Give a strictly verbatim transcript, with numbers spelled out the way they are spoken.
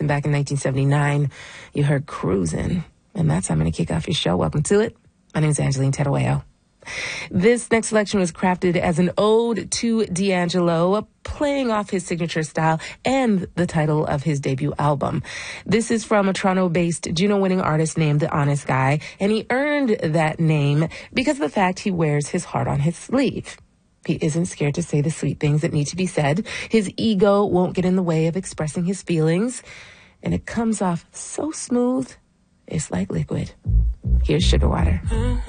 back in nineteen seventy-nine, you heard Cruisin'. And that's how I'm going to kick off your show. Welcome to it. My name is Angeline Terueo. This next selection was crafted as an ode to D'Angelo, playing off his signature style and the title of his debut album. This is from a Toronto-based Juno-winning artist named The Honest Guy, and he earned that name because of the fact he wears his heart on his sleeve. He isn't scared to say the sweet things that need to be said. His ego won't get in the way of expressing his feelings, and it comes off so smooth, it's like liquid. Here's Sugar Water.